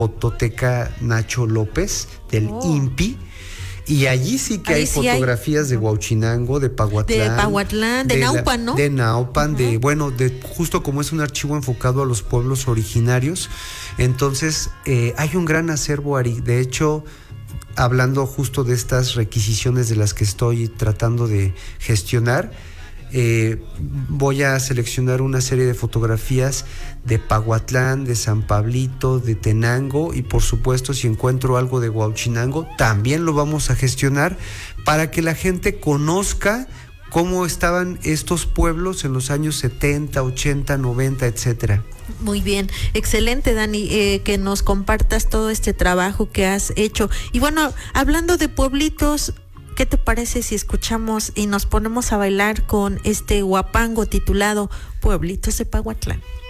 Fototeca Nacho López del INPI. Y allí sí que hay fotografías de Huauchinango, de Pahuatlán, de Naupan, ¿no? De Naupan, de justo como es un archivo enfocado a los pueblos originarios. Entonces, hay un gran acervo, Ari. De hecho, hablando justo de estas requisiciones de las que estoy tratando de gestionar, voy a seleccionar una serie de fotografías de Pahuatlán, de San Pablito, de Tenango, y por supuesto si encuentro algo de Huauchinango también lo vamos a gestionar para que la gente conozca cómo estaban estos pueblos en los años 70, 80, 90, etcétera. Muy bien, excelente, Dani, que nos compartas todo este trabajo que has hecho. Y bueno, hablando de pueblitos, ¿qué te parece si escuchamos y nos ponemos a bailar con este huapango titulado Pueblitos de Pahuatlán?